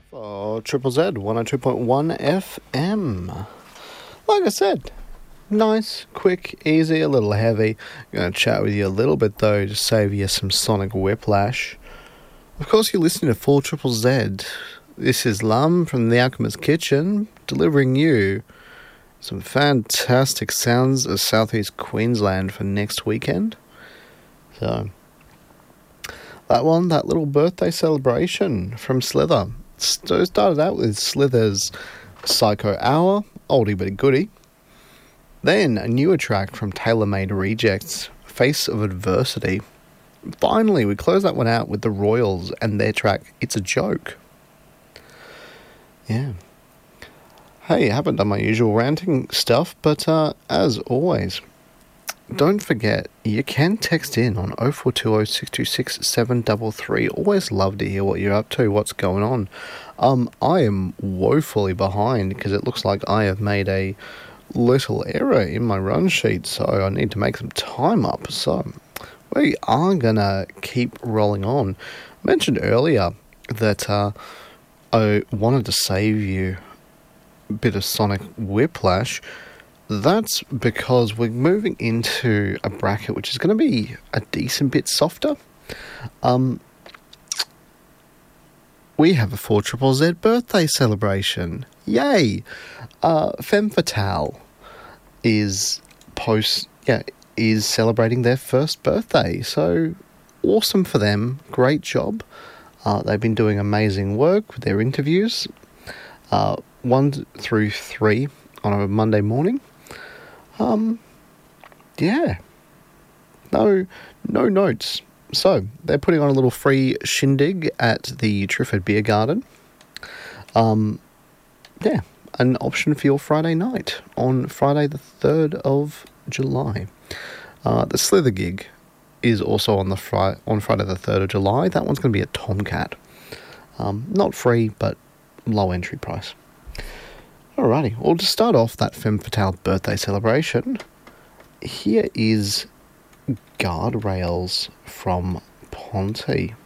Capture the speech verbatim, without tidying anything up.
For Triple Z one oh two point one F M. Like I said, nice, quick, easy, a little heavy. I'm going to chat with you a little bit though to save you some sonic whiplash. Of course, you're listening to four Triple Z. This is Lum from the Alchemist Kitchen, delivering you some fantastic sounds of southeast Queensland for next weekend. So, that one, that little birthday celebration from Slither. So started out with Slither's Psycho Hour, oldie but a goodie. Then a newer track from Tailor Made Rejects, Face of Adversity. Finally, we close that one out with the Royals and their track, It's a Joke. Yeah. Hey, I haven't done my usual ranting stuff, but uh, as always, don't forget, you can text in on oh four two oh, six two six, seven three three. Always love to hear what you're up to, what's going on. Um, I am woefully behind because it looks like I have made a little error in my run sheet, so I need to make some time up. So we are going to keep rolling on. I mentioned earlier that uh, I wanted to save you a bit of sonic whiplash. That's because we're moving into a bracket which is going to be a decent bit softer. Um, we have a four Triple Z birthday celebration. Yay! Uh, Femme Fatale is post yeah is celebrating their first birthday. So awesome for them. Great job. Uh, they've been doing amazing work with their interviews. Uh, one through three on a Monday morning. Um, yeah, no, no notes. So, they're putting on a little free shindig at the Trifford Beer Garden. Um, yeah, an option for your Friday night on Friday the third of July. Uh, the Slither gig is also on the fri- on Friday the third of July. That one's going to be at Tomcat. Um, not free, but low entry price. Alrighty, well, to start off that Femme Fatale birthday celebration, here is Guardrails from Ponte.